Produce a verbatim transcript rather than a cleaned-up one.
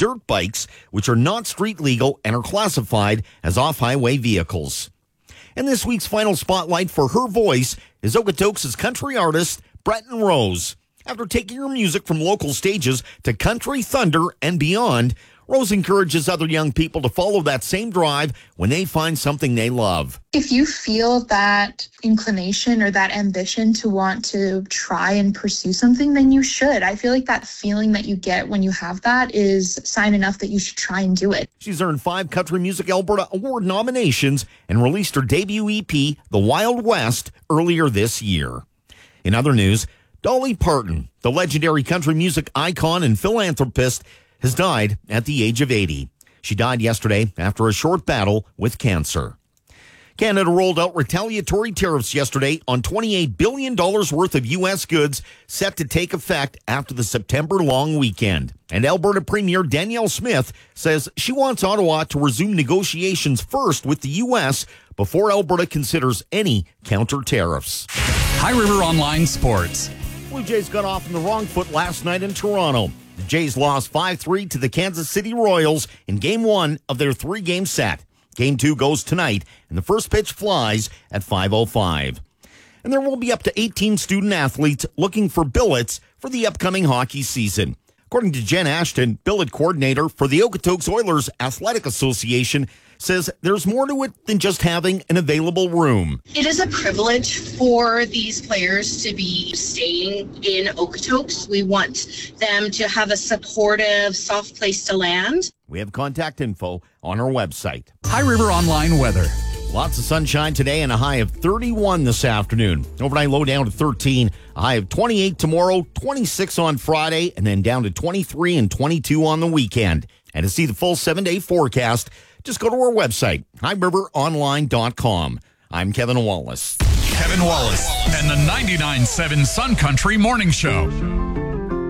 dirt bikes, which are not street legal and are classified as off-highway vehicles. And this week's final spotlight for her voice is Okotoks' country artist, Breton Rose. After taking her music from local stages to country, thunder, and beyond, Rose encourages other young people to follow that same drive when they find something they love. If you feel that inclination or that ambition to want to try and pursue something, then you should. I feel like that feeling that you get when you have that is sign enough that you should try and do it. She's earned five Country Music Alberta Award nominations and released her debut E P, The Wild West, earlier this year. In other news, Dolly Parton, the legendary country music icon and philanthropist, has died at the age of eighty. She died yesterday after a short battle with cancer. Canada rolled out retaliatory tariffs yesterday on twenty-eight billion dollars worth of U S goods set to take effect after the September long weekend. And Alberta Premier Danielle Smith says she wants Ottawa to resume negotiations first with the U S before Alberta considers any counter tariffs. High River Online Sports. Blue Jays got off on the wrong foot last night in Toronto. The Jays lost five three to the Kansas City Royals in Game one of their three-game set. Game two goes tonight, and the first pitch flies at five oh five. And there will be up to eighteen student-athletes looking for billets for the upcoming hockey season. According to Jen Ashton, billet coordinator for the Okotoks Oilers Athletic Association, says there's more to it than just having an available room. It is a privilege for these players to be staying in Okotoks. We want them to have a supportive, soft place to land. We have contact info on our website. High River Online weather. Lots of sunshine today and a high of thirty-one this afternoon. Overnight low down to thirteen, a high of twenty-eight tomorrow, twenty-six on Friday, and then down to twenty-three and twenty-two on the weekend. And to see the full seven-day forecast, just go to our website, high river online dot com. I'm Kevin Wallace. Kevin Wallace and the ninety-nine point seven Sun Country Morning Show.